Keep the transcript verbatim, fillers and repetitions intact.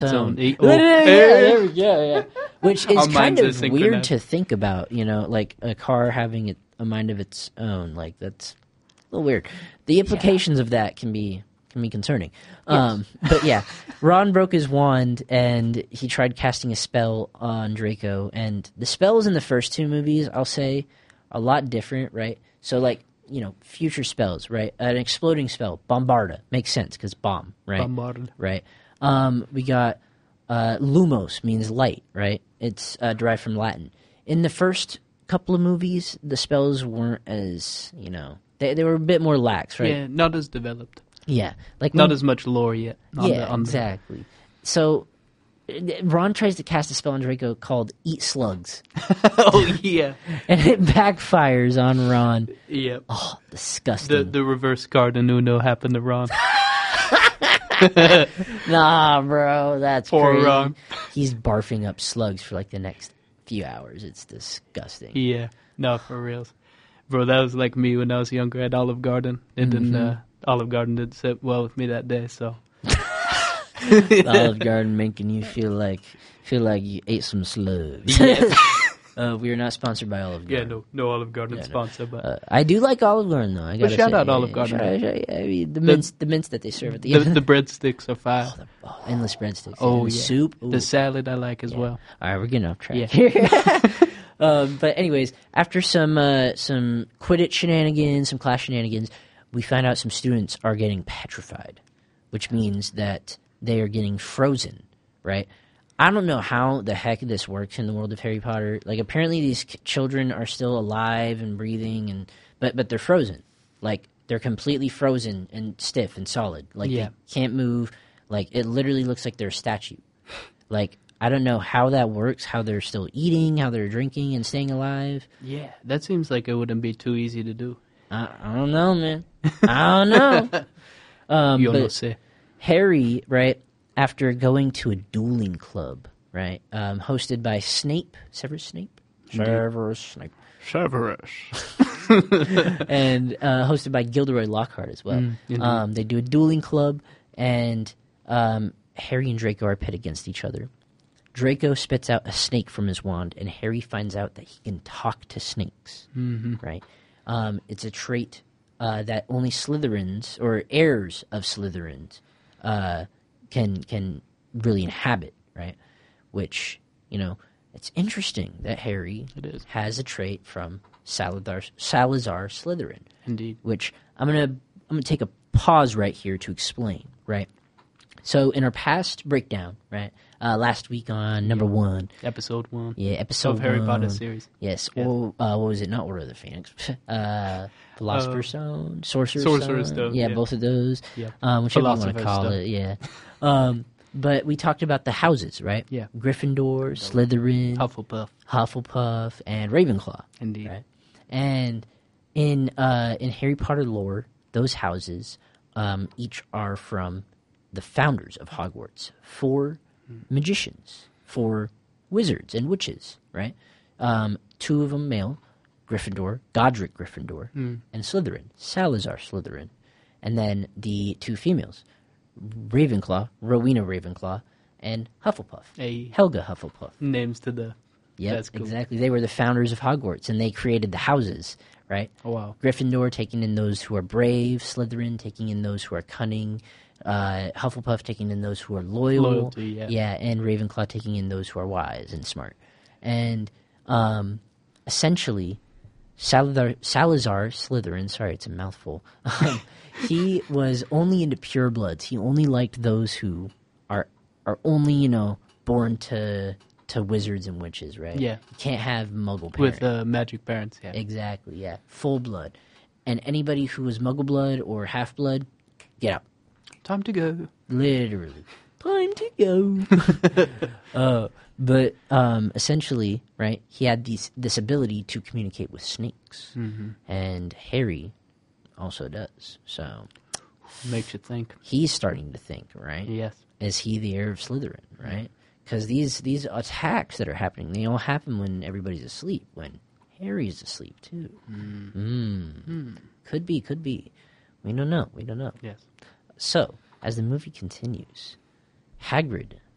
Zone. Zone. Oh. Yeah, there we go. Yeah. Which is Our kind minds are of weird synchronized. to think about, you know, like a car having a, a mind of its own. Like, that's a little weird. The implications of that can be can be concerning. Um, but yeah, Ron broke his wand and he tried casting a spell on Draco. And the spells in the first two movies, I'll say, a lot different, right? So, like, you know, future spells, right? An exploding spell, Bombarda, makes sense because bomb, right? Bombarded. Right. Um, we got uh, Lumos, means light, right? It's uh, derived from Latin. In the first couple of movies, the spells weren't as, you know, they they were a bit more lax, right? Yeah, not as developed. Yeah, like Not when- as much lore yet. On yeah, the, on exactly. So uh, Ron tries to cast a spell on Draco called "Eat Slugs," The, oh yeah, and it backfires on Ron. yeah. Oh, disgusting! The the reverse Garden Uno happened to Ron. Nah, bro, that's Poor crazy. Ron. He's barfing up slugs for like the next few hours. It's disgusting. Yeah, no, for reals, bro. That was like me when I was younger at Olive Garden. It didn't. Mhm. Uh, Olive Garden didn't sit well with me that day. So The Olive Garden making you feel like feel like you ate some slugs. uh, we are not sponsored by Olive yeah, Garden. no, no Olive Garden Yeah, no. sponsor, but Uh, I do like Olive Garden though. I But gotta shout say, out yeah, Olive yeah, Garden. shout out- shout out- I mean, the The- mints, the mints that they serve at the the, end. the breadsticks are fire. Oh, the, oh, endless breadsticks. Oh, and the yeah. soup. Ooh. The salad I like as Yeah. well. All right, we're getting off track Yeah. here. um, but anyways, after some uh, some Quidditch shenanigans, some class shenanigans, we find out some students are getting petrified, which means that they are getting frozen. Right? I don't know how the heck this works in the world of Harry Potter. Like, apparently these k- children are still alive and breathing, and but but they're frozen. Like, they're completely frozen and stiff and solid. Like, Yeah. they can't move. Like, it literally looks like they're a statue. Like, I don't know how that works, how they're still eating, how they're drinking and staying alive. Yeah, that seems like it wouldn't be too easy to do. I, I don't know, man. I don't know. Um, You but don't say. Harry, right, after going to a dueling club, right, um, hosted by Snape, Severus Snape? Severus Snape. Severus. and uh, hosted by Gilderoy Lockhart as well. Mm, indeed. um, they do a dueling club, and um, Harry and Draco are pit against each other. Draco spits out a snake from his wand, and Harry finds out that he can talk to snakes. Mm-hmm. Right? Um, it's a trait uh, that only Slytherins or heirs of Slytherins uh, can can really inhabit. Right? Which, you know, it's interesting that Harry It is. has a trait from Salazar, Salazar Slytherin. Indeed. Which I'm gonna I'm gonna take a pause right here to explain. Right. So in our past breakdown, right, uh, last week on number one, Episode one yeah, episode of Harry one, Potter series. yes, Yeah. or uh, what was it? Not Order of the Phoenix, uh, Philosopher's Uh, Stone, Sorcerer's, Sorcerer's Stone, Stone, yeah, yeah. both of those, Yeah. um, whichever you want to Philosopher's call Stone. it, yeah. um, but we talked about the houses, right? Yeah. Gryffindor, Slytherin, Hufflepuff. Hufflepuff, and Ravenclaw. Indeed. Right. And in uh, in Harry Potter lore, those houses um, each are from the founders of Hogwarts. Four magicians, four wizards and witches, right? Um, two of them male, Gryffindor, Godric Gryffindor, and Slytherin, Salazar Slytherin. And then the two females, Ravenclaw, Rowena Ravenclaw, and Hufflepuff, Hey. Helga Hufflepuff. Names to the. Yep, That's cool. exactly. They were the founders of Hogwarts, and they created the houses, right? Oh, wow. Gryffindor taking in those who are brave, Slytherin taking in those who are cunning, uh, Hufflepuff taking in those who are loyal, Loyalty, yeah. and Ravenclaw taking in those who are wise and smart. And um, essentially, Salazar, Salazar Slytherin, sorry, it's a mouthful, um, he was only into purebloods. He only liked those who are are only, you know, born to to wizards and witches, right? Yeah. You can't have muggle parents. With uh, magic parents, yeah. Exactly, yeah. Full blood. And anybody who was muggle blood or half blood, get out. Time to go. Literally. Time to go. uh, but um, essentially, right, he had these, this ability to communicate with snakes. Mm-hmm. And Harry also does. So Makes you think. he's starting to think, right? Yes. Is he the heir of Slytherin, right? Because these, these attacks that are happening, they all happen when everybody's asleep, when Harry's asleep, too. Mm. Mm. Could be, could be. We don't know. We don't know. Yes. So, as the movie continues, Hagrid